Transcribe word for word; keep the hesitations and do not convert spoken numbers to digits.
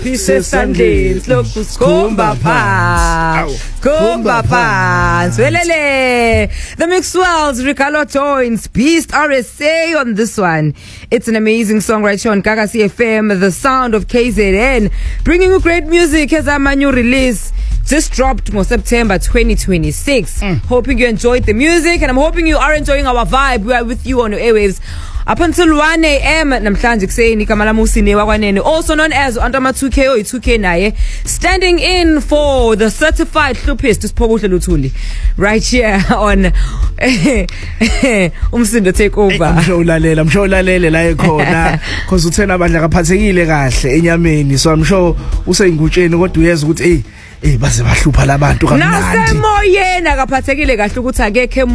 Peace esandleni lokhu sikhomba phansi khomba phansi welele. The Mixwells, Ricardo Toins, Beast R S A on this one. It's an amazing song right here on Gaga C F M, the sound of K Z N, bringing you great music as our new release just dropped on September twenty twenty-six. Mm. Hoping you enjoyed the music, and I'm hoping you are enjoying our vibe. We are with you on your airwaves up until one a.m. namhlanje kuseni Kamala Musine wakwanene, also known as Antama two K or two K naye, standing in for the certified hlupist Siphokuhle Luthuli right here on Umsindo take over. Msholalela msholalela la ekhona because uthena abadla kaphathekile kahle enyameni, so I'm sure useyingutsheni kodwa uyeza ukuthi hey eh baze bahlupha labantu kamnandi nasemoyeni akaphathekile kahle ukuthi akekho